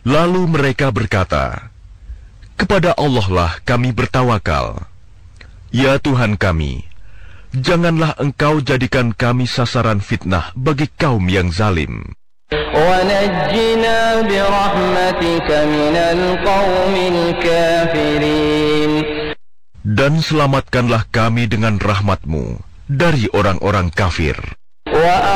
Lalu mereka berkata, "Kepada Allah lah kami bertawakal. Ya Tuhan kami, janganlah Engkau jadikan kami sasaran fitnah bagi kaum yang zalim. وَنَجِّنَا بِرَحْمَتِكَ مِنَ الْقَوْمِ الْكَافِرِينَ." Dan selamatkanlah kami dengan rahmat-Mu dari orang-orang kafir.